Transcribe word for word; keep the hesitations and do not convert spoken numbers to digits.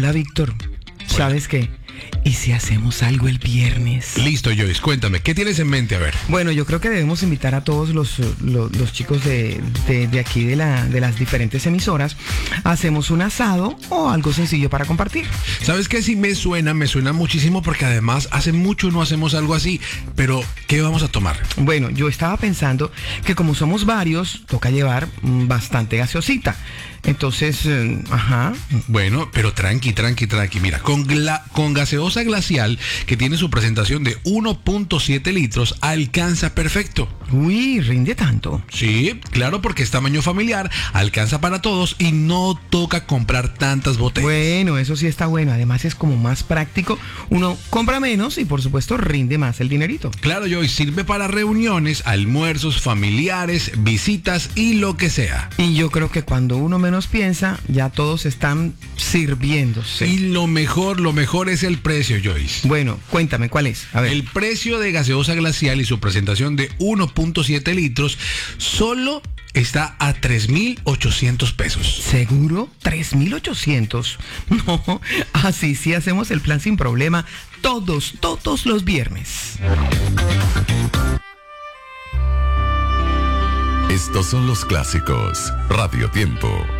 Hola, Víctor. ¿Sabes qué? ¿Y si hacemos algo el viernes? Listo, Joyce, cuéntame, ¿qué tienes en mente? A ver. Bueno, yo creo que debemos invitar a todos los, los, los chicos de, de, de aquí de, la, de las diferentes emisoras. Hacemos un asado o algo sencillo para compartir. ¿Sabes qué? Sí me suena, me suena muchísimo porque además hace mucho no hacemos algo así. Pero, ¿qué vamos a tomar? Bueno, yo estaba pensando que como somos varios, toca llevar bastante gaseosita. Entonces, eh, ajá. Bueno, pero tranqui, tranqui, tranqui. Mira, con, gla- con gaseosa glacial, que tiene su presentación de uno punto siete litros, alcanza perfecto. Uy, rinde tanto. Sí, claro, porque es tamaño familiar, alcanza para todos y no toca comprar tantas botellas. Bueno, eso sí está bueno. Además es como más práctico. Uno compra menos y por supuesto rinde más el dinerito. Claro, Joy, sirve para reuniones, almuerzos familiares, visitas y lo que sea. Y yo creo que cuando uno menos piensa, ya todos están sirviéndose. Y lo mejor, lo mejor es el precio, Joyce. Bueno, cuéntame, ¿cuál es? A ver. El precio de gaseosa glacial y su presentación de uno punto siete litros solo está a tres mil ochocientos pesos. ¿Seguro? ¿tres mil ochocientos? No, así sí hacemos el plan sin problema todos, todos los viernes. Estos son los clásicos. Radio Tiempo.